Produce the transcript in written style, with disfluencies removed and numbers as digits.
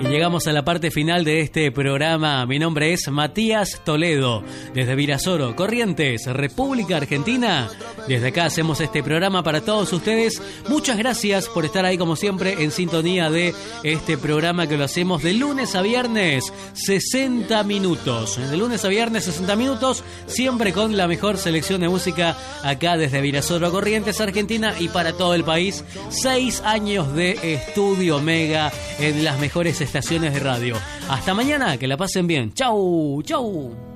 Llegamos a la parte final de este programa. Mi nombre es Matías Toledo, desde Virasoro, Corrientes, República Argentina. Desde acá hacemos este programa para todos ustedes. Muchas gracias por estar ahí como siempre en sintonía de este programa que lo hacemos de lunes a viernes, 60 minutos. De lunes a viernes, 60 minutos, siempre con la mejor selección de música acá desde Virasoro, Corrientes, Argentina y para todo el país. 6 años de Estudio Mega en las mejores estaciones de radio. Hasta mañana, que la pasen bien. Chau, chau.